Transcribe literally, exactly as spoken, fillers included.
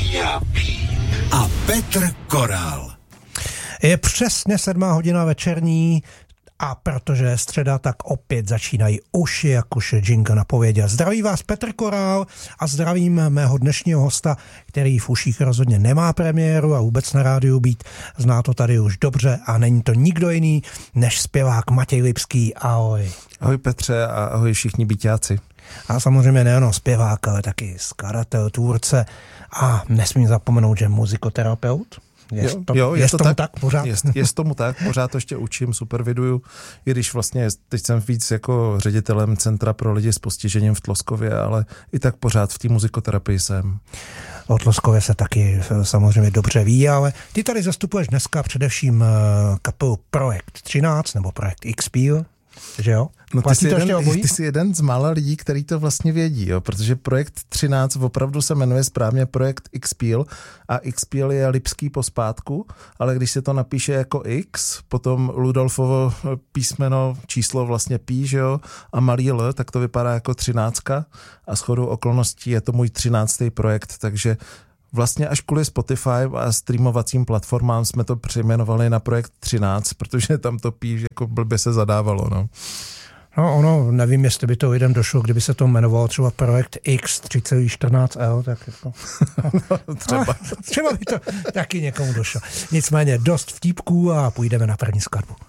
a Petr Korál. Je přesně sedmá hodina večerní a protože je středa, tak opět začínají uši, jak už jingle napověděl. Zdraví vás Petr Korál a zdravím mého dnešního hosta, který v uších rozhodně nemá premiéru a vůbec na rádiu být. Zná to tady už dobře a není to nikdo jiný než zpěvák Matěj Lipský. Ahoj. Ahoj Petře a ahoj všichni byťáci. A samozřejmě nejenom zpěvák, ale taky skladatel, tvůrce a nesmím zapomenout, že muzikoterapeut. Je jo, to, jo, je, je to tomu tak, tak pořád? Je, je tomu tak, pořád to ještě učím, superviduju, i když vlastně teď jsem víc jako ředitelem Centra pro lidi s postižením v Tloskově, ale i tak pořád v té muzikoterapii jsem. O Tloskově se taky samozřejmě dobře ví, ale ty tady zastupuješ dneska především kapelu Projekt třináct nebo Projekt X-Peel, že jo? No ty jsi, jeden, ty jsi jeden z mála lidí, který to vlastně vědí, jo? Protože Projekt třináct opravdu se jmenuje správně Projekt X-Peel a X-Peel je Lipský pospátku, ale když se to napíše jako X, potom Ludolfovo písmeno, číslo vlastně P, že jo, a malý L, tak to vypadá jako třináctka a shodou okolností je to můj třináctý projekt, takže vlastně až kvůli Spotify a streamovacím platformám jsme to přejmenovali na Projekt třináct, protože tam to píš, jako blbě se zadávalo, no. No ono, nevím, jestli by to lidem došlo, kdyby se to jmenovalo třeba Projekt X tři celá čtrnáct L, tak jako... no, třeba. třeba by to taky někomu došlo. Nicméně dost vtípků a půjdeme na první skladbu.